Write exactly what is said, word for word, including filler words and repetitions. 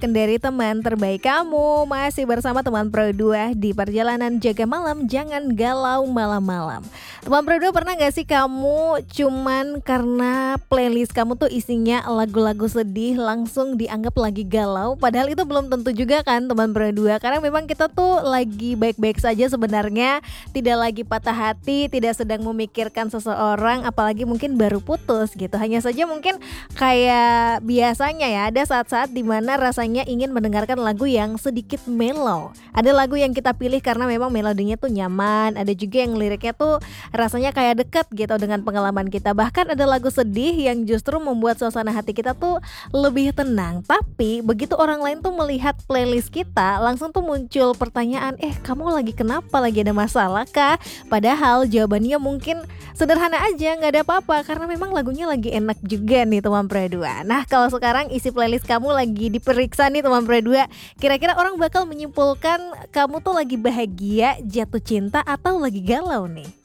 Kendari teman terbaik kamu. Masih bersama teman Pro dua di perjalanan jaga malam, jangan galau malam-malam. Teman Pro dua, pernah gak sih kamu cuman karena playlist kamu tuh isinya lagu-lagu sedih langsung dianggap lagi galau? Padahal itu belum tentu juga kan teman Pro dua, karena memang kita tuh lagi baik-baik saja sebenarnya, tidak lagi patah hati, tidak sedang memikirkan seseorang, apalagi mungkin baru putus gitu. Hanya saja mungkin kayak biasanya ya, ada saat-saat dimana rasanya ingin mendengarkan lagu yang sedikit mellow. Ada lagu yang kita pilih karena memang melodinya tuh nyaman, ada juga yang liriknya tuh rasanya kayak dekat gitu dengan pengalaman kita. Bahkan ada lagu sedih yang justru membuat suasana hati kita tuh lebih tenang. Tapi begitu orang lain tuh melihat playlist kita, langsung tuh muncul pertanyaan, eh kamu lagi kenapa, lagi ada masalah kah? Padahal jawabannya mungkin sederhana aja, gak ada apa-apa, karena memang lagunya lagi enak juga nih teman Pro dua. Nah, kalau sekarang isi playlist kamu lagi diperiksa nih teman Pro dua, kira-kira orang bakal menyimpulkan kamu tuh lagi bahagia, jatuh cinta, atau lagi galau nih?